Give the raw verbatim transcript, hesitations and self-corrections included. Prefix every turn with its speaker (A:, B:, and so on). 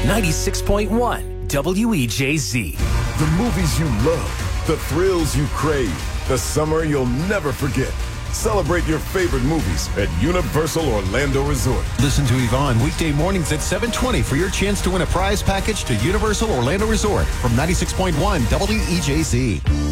A: ninety-six point one W E J Z.
B: The movies you love, the thrills you crave, the summer you'll never forget. Celebrate your favorite movies at Universal Orlando Resort.
C: Listen to Yvonne weekday mornings at seven twenty for your chance to win a prize package to Universal Orlando Resort from ninety-six point one W E J Z.